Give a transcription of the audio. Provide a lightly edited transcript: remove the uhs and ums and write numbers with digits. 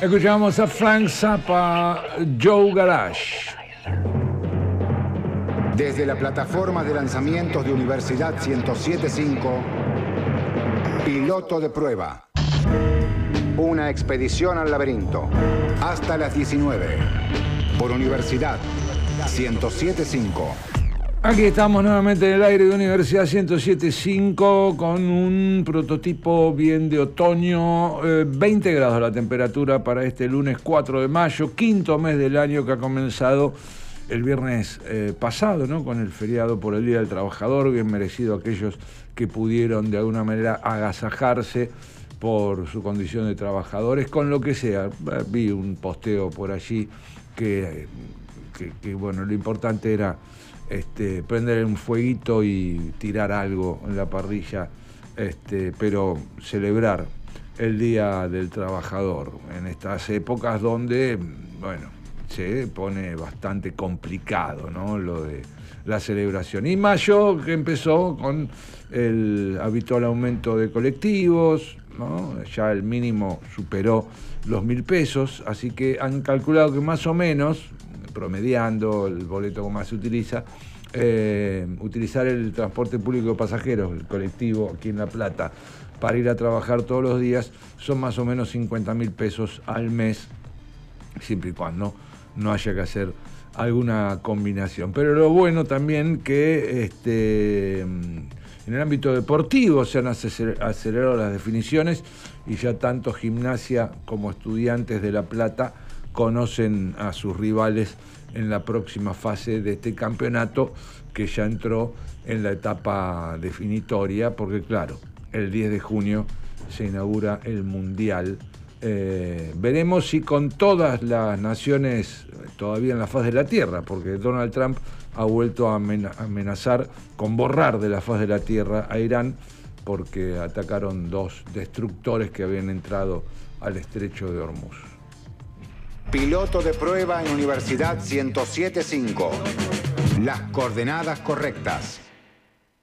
Escuchamos a Frank Zappa, Joe Garage. Desde la plataforma de lanzamientos de Universidad 107.5, piloto de prueba. Una expedición al laberinto. Hasta las 19. Por Universidad 107.5. Aquí estamos nuevamente en el aire de Universidad 107.5 con un prototipo bien de otoño. 20 grados la temperatura para este lunes 4 de mayo, quinto mes del año que ha comenzado el viernes pasado, ¿no? Con el feriado por el Día del Trabajador, bien merecido a aquellos que pudieron de alguna manera agasajarse por su condición de trabajadores, con lo que sea. Vi un posteo por allí que bueno, lo importante era prender un fueguito y tirar algo en la parrilla, pero celebrar el Día del Trabajador en estas épocas donde, bueno, se pone bastante complicado, ¿no? Lo de la celebración. Y mayo, que empezó con el habitual aumento de colectivos, ¿no? Ya el mínimo superó los 1.000 pesos, así que han calculado que más o menos, promediando el boleto que más se utiliza, utilizar el transporte público de pasajeros, el colectivo aquí en La Plata, para ir a trabajar todos los días, son más o menos 50.000 pesos al mes, siempre y cuando no haya que hacer alguna combinación. Pero lo bueno también que en el ámbito deportivo se han acelerado las definiciones y ya tanto Gimnasia como Estudiantes de La Plata conocen a sus rivales en la próxima fase de este campeonato, que ya entró en la etapa definitoria, porque claro, el 10 de junio se inaugura el Mundial. Veremos si con todas las naciones todavía en la faz de la Tierra, porque Donald Trump ha vuelto a amenazar con borrar de la faz de la Tierra a Irán, porque atacaron 2 destructores que habían entrado al estrecho de Hormuz. Piloto de prueba en Universidad 107.5. Las coordenadas correctas.